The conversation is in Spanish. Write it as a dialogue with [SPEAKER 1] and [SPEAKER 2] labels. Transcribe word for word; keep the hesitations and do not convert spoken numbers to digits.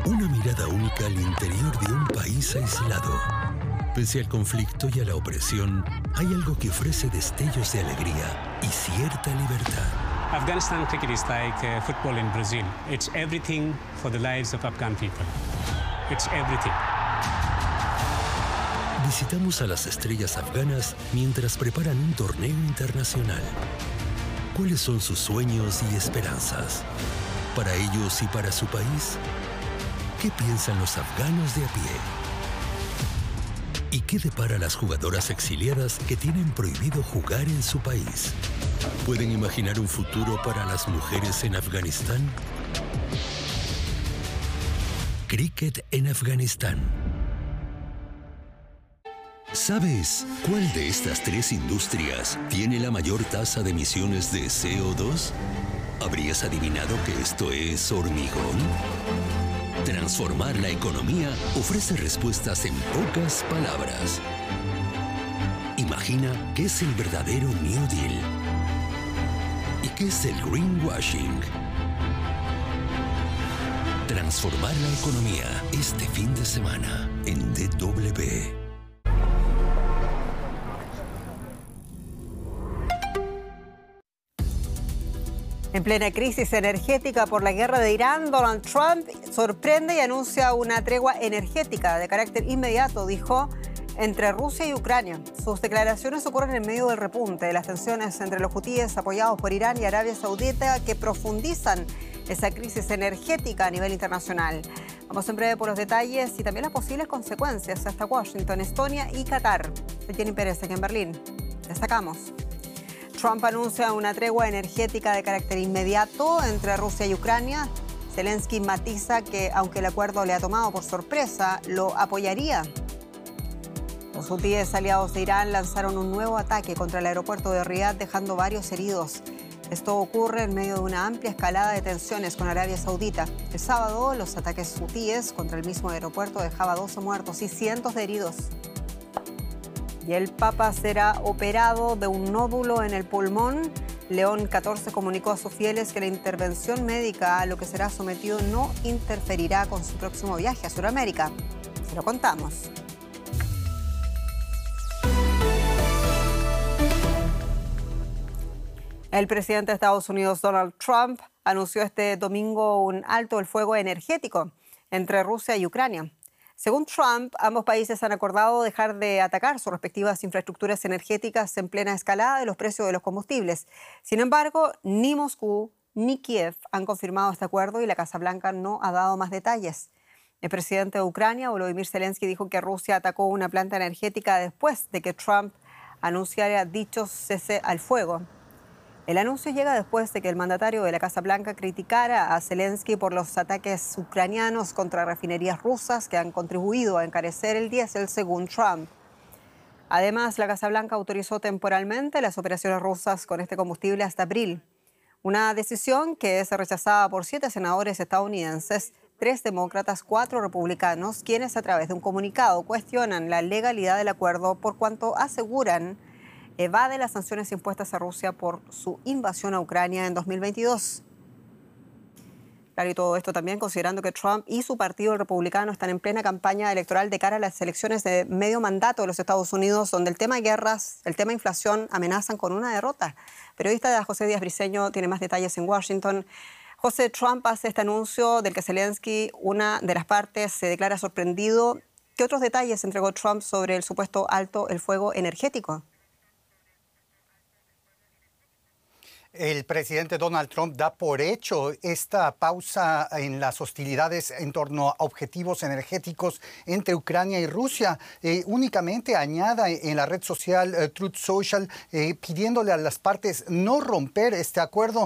[SPEAKER 1] Una mirada única al interior de un país aislado. Pese al conflicto y a la opresión, hay algo que ofrece destellos de alegría y cierta libertad.
[SPEAKER 2] Afghanistan cricket is like uh, football in Brazil. It's everything for the lives of Afghan people. It's everything.
[SPEAKER 1] Visitamos a las estrellas afganas mientras preparan un torneo internacional. ¿Cuáles son sus sueños y esperanzas? Para ellos y para su país, ¿qué piensan los afganos de a pie? ¿Y qué depara a las jugadoras exiliadas que tienen prohibido jugar en su país? ¿Pueden imaginar un futuro para las mujeres en Afganistán? Cricket en Afganistán. ¿Sabes cuál de estas tres industrias tiene la mayor tasa de emisiones de C O dos? ¿Habrías adivinado que esto es hormigón? Transformar la economía ofrece respuestas en pocas palabras. Imagina qué es el verdadero New Deal. ¿Y qué es el greenwashing? Transformar la economía este fin de semana en D W.
[SPEAKER 3] En plena crisis energética por la guerra de Irán, Donald Trump sorprende y anuncia una tregua energética de carácter inmediato, dijo, entre Rusia y Ucrania. Sus declaraciones ocurren en medio del repunte de las tensiones entre los hutíes apoyados por Irán y Arabia Saudita que profundizan esa crisis energética a nivel internacional. Vamos en breve por los detalles y también las posibles consecuencias hasta Washington, Estonia y Qatar. Soy Jenny Pérez, aquí en Berlín. Destacamos. Trump anuncia una tregua energética de carácter inmediato entre Rusia y Ucrania. Zelensky matiza que, aunque el acuerdo le ha tomado por sorpresa, lo apoyaría. Los hutíes aliados de Irán lanzaron un nuevo ataque contra el aeropuerto de Riad, dejando varios heridos. Esto ocurre en medio de una amplia escalada de tensiones con Arabia Saudita. El sábado, los ataques hutíes contra el mismo aeropuerto dejaban doce muertos y cientos de heridos. Y el Papa será operado de un nódulo en el pulmón. León catorce comunicó a sus fieles que la intervención médica a lo que será sometido no interferirá con su próximo viaje a Sudamérica. Se lo contamos. El presidente de Estados Unidos, Donald Trump, anunció este domingo un alto el fuego energético entre Rusia y Ucrania. Según Trump, ambos países han acordado dejar de atacar sus respectivas infraestructuras energéticas en plena escalada de los precios de los combustibles. Sin embargo, ni Moscú ni Kiev han confirmado este acuerdo y la Casa Blanca no ha dado más detalles. El presidente de Ucrania, Volodymyr Zelensky, dijo que Rusia atacó una planta energética después de que Trump anunciara dicho cese al fuego. El anuncio llega después de que el mandatario de la Casa Blanca criticara a Zelensky por los ataques ucranianos contra refinerías rusas que han contribuido a encarecer el diésel, según Trump. Además, la Casa Blanca autorizó temporalmente las operaciones rusas con este combustible hasta abril. Una decisión que es rechazada por siete senadores estadounidenses, tres demócratas, cuatro republicanos, quienes a través de un comunicado cuestionan la legalidad del acuerdo por cuanto aseguran evade las sanciones impuestas a Rusia por su invasión a Ucrania en dos mil veintidós. Claro, y todo esto también considerando que Trump y su partido el republicano están en plena campaña electoral de cara a las elecciones de medio mandato de los Estados Unidos, donde el tema de guerras, el tema de inflación amenazan con una derrota. Periodista José Díaz Briceño tiene más detalles en Washington. José, Trump hace este anuncio del que Zelensky, una de las partes, se declara sorprendido. ¿Qué otros detalles entregó Trump sobre el supuesto alto el fuego energético?
[SPEAKER 4] El presidente Donald Trump da por hecho esta pausa en las hostilidades en torno a objetivos energéticos entre Ucrania y Rusia. Eh, únicamente añada en la red social eh, Truth Social eh, pidiéndole a las partes no romper este acuerdo.